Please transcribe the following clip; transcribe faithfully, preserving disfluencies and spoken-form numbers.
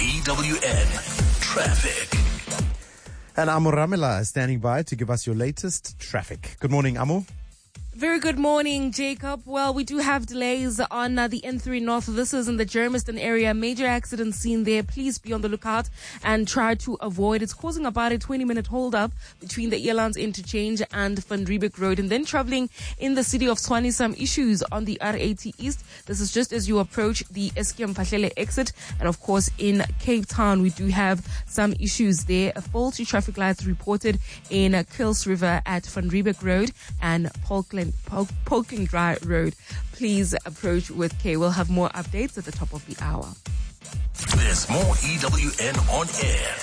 E W N Traffic. And Amo Ramela is standing by to give us your latest traffic. Good morning, Amo. Very good morning, Jacob. Well, we do have delays on uh, the N three North. This is in the Germiston area. Major accident scene there. Please be on the lookout and try to avoid. It's causing about a twenty minute hold up between the Elands interchange and Van Riebeeck Road. And then traveling in the city of Tshwane, some issues on the R eighty East. This is just as you approach the Eskom Phahlele exit. And of course, in Cape Town, we do have some issues there. A faulty traffic lights reported in uh, Kuils River at Van Riebeeck Road and Polkland Polkindry Road. Please approach with care. We'll have more updates at the top of the hour. There's more E W N on air.